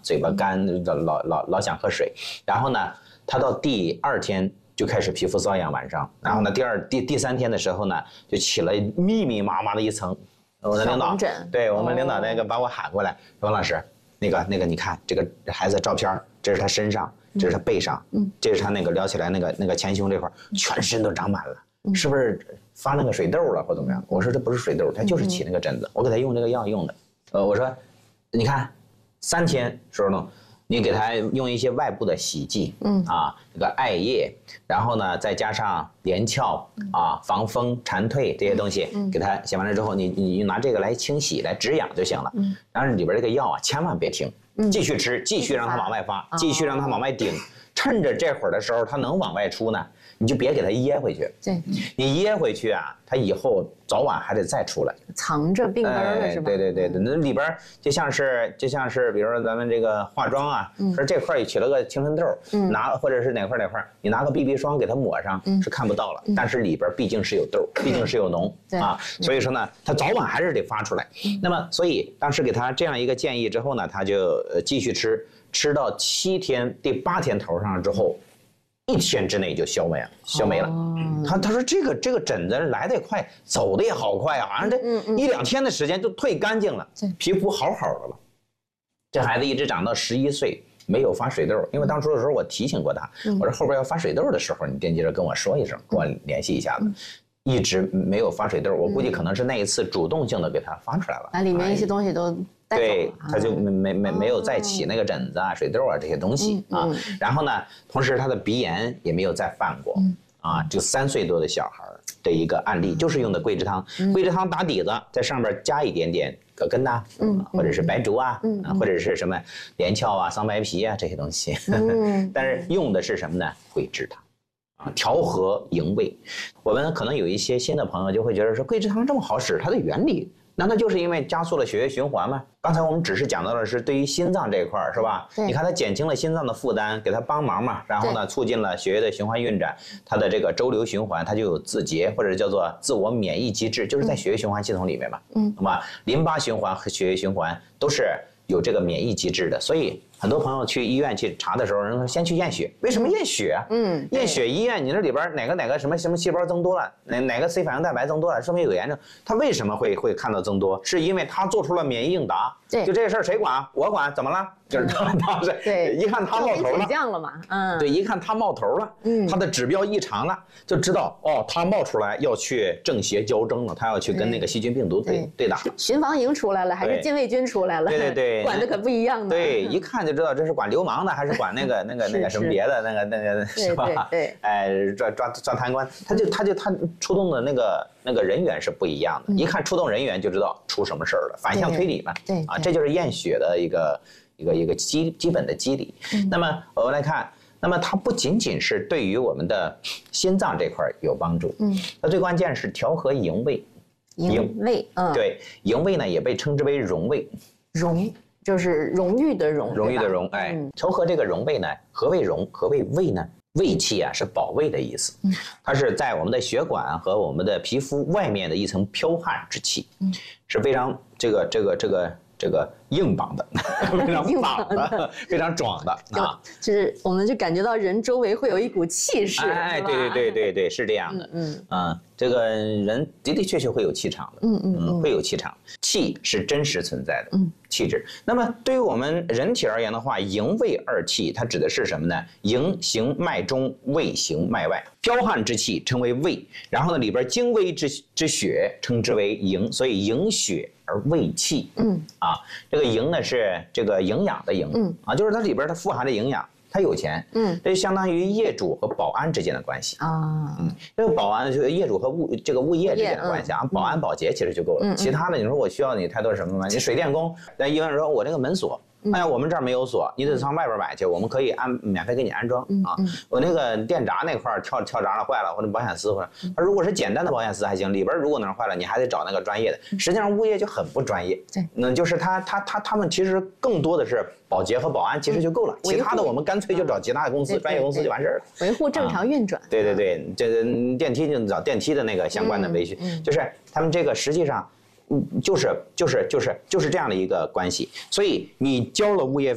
嘴巴干，老想喝水。然后呢，他到第2天就开始皮肤瘙痒，晚上。然后呢，第3天的时候呢，就起了密密麻麻的一层。我的领导，对我们领导那个把我喊过来，说王老师，那个你看这个孩子照片，这是他身上，这是他背上，这是他那个撩起来那个前胸这块，全身都长满了，是不是发那个水痘了或怎么样？我说这不是水痘，他就是起那个疹子，我给他用这个药用的。我说，你看3天时候呢，你给他用一些外部的洗剂，这个艾叶，然后呢再加上连翘啊、防风、蝉蜕这些东西，给他洗完了之后，你拿这个来清洗、来止痒就行了。然后里边这个药啊，千万别停，继续吃，继续让它往外发，继续让它往外顶。趁着这会儿的时候，它能往外出呢，你就别给它噎回去。 对， 你噎回去啊，它以后早晚还得再出来， 藏着病根了是吧？ 对，那里边就像是，比如说咱们这个化妆啊，说这块起了个青春痘，或者是哪块，你拿个 BB 霜给它抹上，是看不到了，但是里边毕竟是有痘，毕竟是有脓啊，所以说呢，它早晚还是得发出来。那么，所以当时给他这样一个建议之后呢，他就继续吃到7天，第8天头上之后。1天之内就消没了。他说这个疹子来得也快，走得也好快啊，好像这1、2天的时间就退干净了，皮肤好的了。这孩子一直长到11岁，没有发水痘，因为当初的时候我提醒过他，我说后边要发水痘的时候，你惦记着跟我说一声，跟我联系一下子。一直没有发水痘，我估计可能是那一次主动性的给他发出来了， 把里面一些东西都带走了， 对，他就没有再起那个疹子啊、水痘啊这些东西啊。然后呢，同时他的鼻炎也没有再犯过啊。就3岁多的小孩的一个案例，就是用的桂枝汤，桂枝汤打底子，在上边加一点点葛根呐，或者是白术啊，或者是什么连翘啊、桑白皮啊这些东西，但是用的是什么呢？桂枝汤。调和营卫，我们可能有一些新的朋友就会觉得说，桂枝汤这么好使，它的原理难道就是因为加速了血液循环吗？刚才我们只是讲到的是对于心脏这一块，是吧？你看它减轻了心脏的负担，给它帮忙嘛，然后呢，促进了血液的循环运转，它的这个周流循环，它就有自洁或者叫做自我免疫机制，就是在血液循环系统里面嘛。那么淋巴循环和血液循环都是有这个免疫机制的，所以很多朋友去医院去查的时候，人说先去验血，为什么验血啊？验血医院你这里边哪个什么细胞增多了，哪个 C 反应蛋白增多了，说明有炎症。它为什么会看到增多？是因为它做出了免疫应答。对，就这事儿谁管？我管，怎么了？就是他是对，一看他冒头了， 降了嘛， 对，一看他冒头了，他的指标异常了，就知道哦，他冒出来要去正邪交争了，他要去跟那个细菌病毒对打。 巡防营出来了，还是禁卫军出来了？ 对， 管的可不一样的。 对，一看就知道这是管流氓的，还是管那个什么别的那个是吧？ 对， 抓贪官，他出动的那个人员是不一样的，一看出动人员就知道出什么事儿了，反向推理嘛。对啊，这就是验血的一个基本的机理。那么我们来看，那么它不仅仅是对于我们的心脏这块有帮助，那最关键是调和营卫。 营卫， 对，营卫呢也被称之为荣卫。 荣就是荣誉的荣， 荣誉的荣，哎，调和这个荣卫呢，何谓荣？何谓卫呢？卫气啊，是保卫的意思，它是在我们的血管和我们的皮肤外面的一层剽悍之气，是非常这个硬绑的，非常绑的，非常壮的啊！ 就是我们就感觉到人周围会有一股气势， 哎，对，是这样的，这个人的确会有气场的，会有气场，气是真实存在的，气质。那么对于我们人体而言的话，营卫二气，它指的是什么呢？营行脉中，卫行脉外。剽悍之气称为卫，然后呢里边精微之血称之为营，所以营血而卫气。这个营呢是这个营养的营，就是它里边它富含着营养。他有钱，这就相当于业主和保安之间的关系啊，这个保安就是业主和物业之间的关系啊，保安保洁其实就够了，其他的你说我需要你太多什么吗？你水电工，那一般人说我这个门锁，哎呀我们这儿没有锁，你得上外边买去，我们可以免费给你安装啊。我那个电闸那块跳闸了坏了，或者保险丝或者，如果是简单的保险丝还行，里边如果哪坏了，你还得找那个专业的。实际上物业就很不专业，对，就是他们其实更多的是保洁和保安其实就够了，其他的我们干脆就找其他的公司、专业公司就完事儿了， 维护正常运转。 对，这个电梯就找电梯的那个相关的维修，就是他们这个实际上，就是这样的一个关系。所以你交了物业费，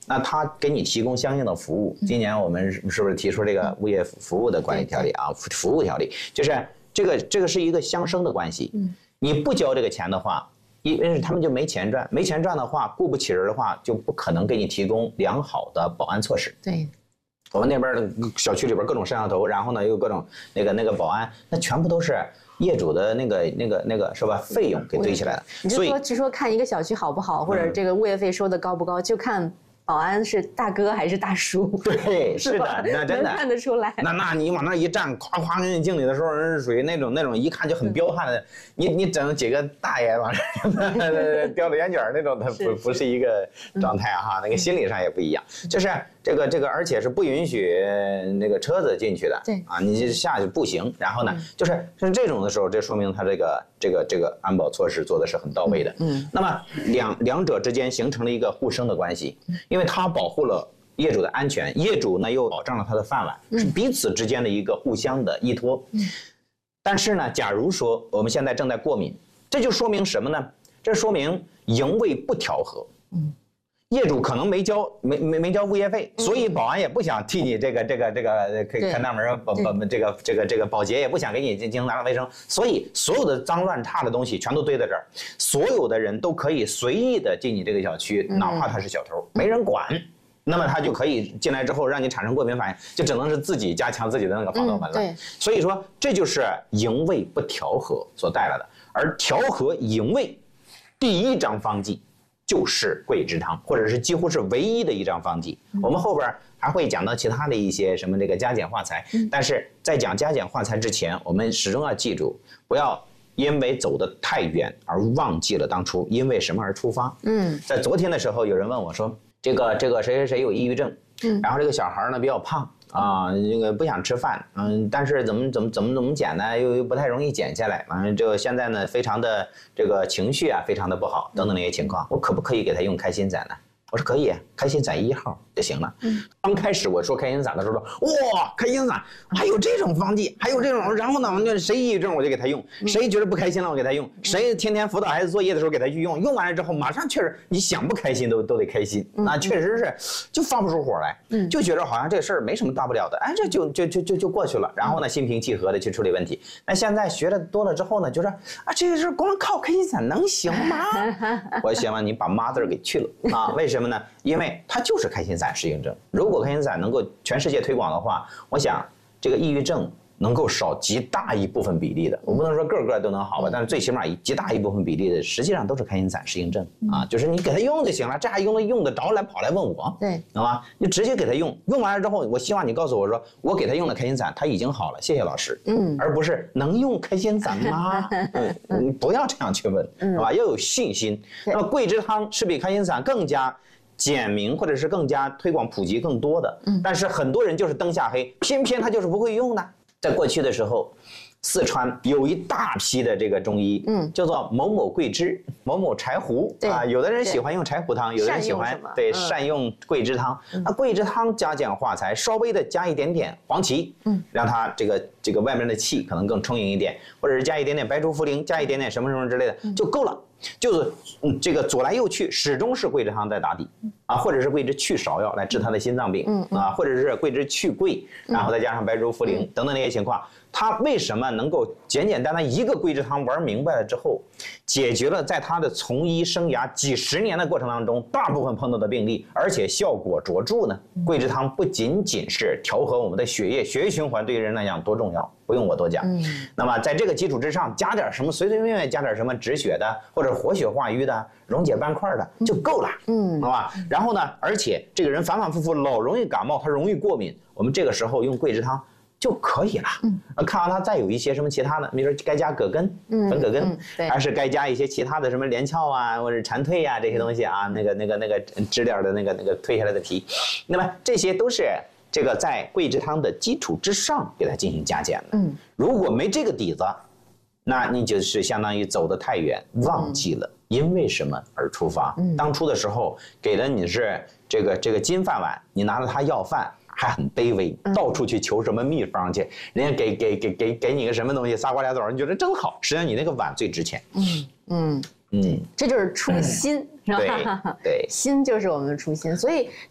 那他给你提供相应的服务。今年我们是不是提出这个物业服务的管理条例啊？服务条例就是这个是一个相生的关系。你不交这个钱的话，因为他们就没钱赚，没钱赚的话，雇不起人的话，就不可能给你提供良好的保安措施。 对。 我们那边的小区里边各种摄像头，然后呢又各种那个保安，那全部都是业主的那个是吧？费用给堆起来的。 所以就说看一个小区好不好，或者这个物业费收的高不高，就看保安是大哥还是大叔。 对，是的，那真的能看得出来。 那你往那一站，夸夸给你敬礼的时候，人是属于那种一看就很彪悍的。你整几个大爷往这叼着烟卷那种，他不是一个状态哈，那个心理上也不一样。就是这个，而且是不允许那个车子进去的。 对啊， 你就下去步行。然后呢，就是这种的时候，这说明他这个安保措施做的是很到位的。那么两者之间形成了一个互生的关系，因为他保护了业主的安全，业主呢又保障了他的饭碗，是彼此之间的一个互相的依托。但是呢，假如说我们现在正在过敏，这就说明什么呢？这说明营卫不调和。业主可能没交物业费，所以保安也不想替你这个看大门，这个保洁也不想给你进行打扫卫生，所以所有的脏乱差的东西全都堆在这儿，所有的人都可以随意的进你这个小区，哪怕他是小偷，没人管。那么他就可以进来之后让你产生过敏反应，就只能是自己加强自己的那个防盗门了。 对， 所以说这就是营卫不调和所带来的，而调和营卫第一张方剂就是桂枝汤，或者是几乎是唯一的一张方剂。我们后边还会讲到其他的一些什么这个加减化财，但是在讲加减化财之前，我们始终要记住，不要因为走得太远而忘记了当初因为什么而出发。在昨天的时候，有人问我说，这个谁有抑郁症，然后这个小孩呢比较胖啊，这个不想吃饭，但是怎么减呢？又不太容易减下来，这个现在呢非常的这个情绪啊非常的不好，等等那些情况，我可不可以给他用开心散呢？我说可以，开心散1号就行了。刚开始我说开心散的时候说，哇，开心散还有这种方剂，还有这种，然后呢，谁抑郁症我就给他用，谁觉得不开心了我给他用，谁天天辅导孩子作业的时候给他去用，用完了之后马上确实你想不开心都得开心，那确实是就发不出火来，就觉得好像这事儿没什么大不了的，哎，这就过去了，然后呢心平气和的去处理问题。那现在学的多了之后呢，就说啊，这个事光靠开心散能行吗？我希望你把妈字给去了啊，为什么呢？因为它就是开心散适应症。如果开心散能够全世界推广的话，我想这个抑郁症能够少极大一部分比例的。我不能说个都能好吧，但是最起码极大一部分比例的，实际上都是开心散适应症啊。就是你给他用就行了，这还用得着来跑来问我？对，懂吗？你直接给他用，用完了之后，我希望你告诉我说，我给他用了开心散，他已经好了，谢谢老师。而不是能用开心散吗？你不要这样去问，是吧？要有信心。那么桂枝汤是比开心散更加简明，或者是更加推广普及更多的，但是很多人就是灯下黑，偏偏他就是不会用呢。在过去的时候，四川有一大批的这个中医，叫做某某桂枝、某某柴胡啊，有的人喜欢用柴胡汤，有的人喜欢善用桂枝汤。那桂枝汤加减化财，稍微的加一点点黄芪，让它这个外面的气可能更充盈一点，或者是加一点点白术茯苓，加一点点什么什么之类的就够了。就是这个左来右去，始终是桂枝汤在打底啊，或者是桂枝去芍药来治他的心脏病啊，或者是桂枝去桂，然后再加上白术茯苓等等那些情况。他为什么能够简简单单一个桂枝汤玩明白了之后，解决了在他的从医生涯几10年的过程当中大部分碰到的病例，而且效果卓著呢？桂枝汤不仅仅是调和我们的血液循环，对于人来讲多重要，不用我多讲。那么在这个基础之上，加点什么随便加点什么止血的，或者活血化瘀的、溶解斑块的就够了，好吧？然后呢，而且这个人反反复复老容易感冒，他容易过敏，我们这个时候用桂枝汤就可以了。看完它再有一些什么其他的，比如说该加葛根、粉葛根，还是该加一些其他的什么连翘啊，或者蝉蜕啊这些东西啊，那个知了的那个蜕下来的皮，那么这些都是这个在桂枝汤的基础之上给它进行加减的。如果没这个底子，那你就是相当于走得太远，忘记了因为什么而出发。当初的时候给了你是这个金饭碗，你拿了它要饭。还很卑微，到处去求什么秘方去，人家给你个什么东西，仨瓜俩枣，你觉得真好，实际上你那个碗最值钱。 这就是初心，是吧？ 对， 心就是我们的初心。所以